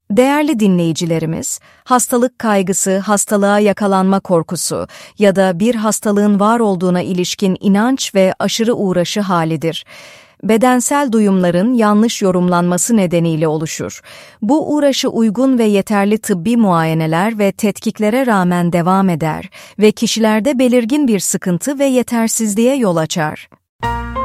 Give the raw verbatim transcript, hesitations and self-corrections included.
Değerli dinleyicilerimiz, hastalık kaygısı, hastalığa yakalanma korkusu ya da bir hastalığın var olduğuna ilişkin inanç ve aşırı uğraşı halidir. Bedensel duyumların yanlış yorumlanması nedeniyle oluşur. Bu uğraşı uygun ve yeterli tıbbi muayeneler ve tetkiklere rağmen devam eder ve kişilerde belirgin bir sıkıntı ve yetersizliğe yol açar.